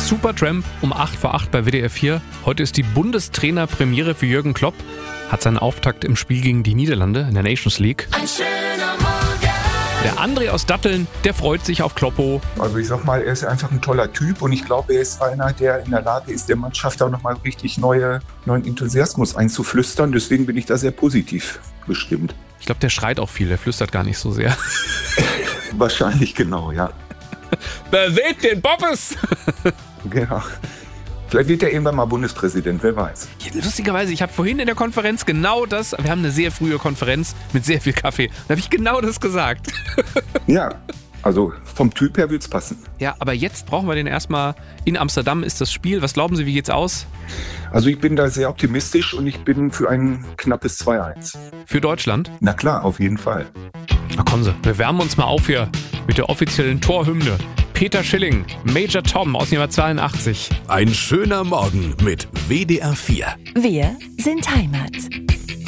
Supertramp um 8:08 bei WDR 4. Heute ist die Bundestrainer-Premiere für Jürgen Klopp. Hat seinen Auftakt im Spiel gegen die Niederlande in der Nations League. Ein schöner Morgen. Der André aus Datteln, der freut sich auf Kloppo. Also ich sag mal, er ist einfach ein toller Typ und ich glaube, er ist einer, der in der Lage ist, der Mannschaft auch nochmal richtig neuen Enthusiasmus einzuflüstern. Deswegen bin ich da sehr positiv bestimmt. Ich glaube, der schreit auch viel, der flüstert gar nicht so sehr. Wahrscheinlich, genau, ja. Bewegt den Bobbes! Genau. Vielleicht wird er irgendwann mal Bundespräsident, wer weiß. Lustigerweise, ich habe vorhin in der Konferenz genau das, wir haben eine sehr frühe Konferenz mit sehr viel Kaffee, da habe ich genau das gesagt. Ja, also vom Typ her wird's passen. Ja, aber jetzt brauchen wir den erstmal. In Amsterdam ist das Spiel. Was glauben Sie, wie geht's aus? Also ich bin da sehr optimistisch und ich bin für ein knappes 2-1. Für Deutschland? Na klar, auf jeden Fall. Na kommen Sie, wir wärmen uns mal auf hier mit der offiziellen Torhymne. Peter Schilling, Major Tom aus dem Jahr 82. Ein schöner Morgen mit WDR 4. Wir sind Heimat.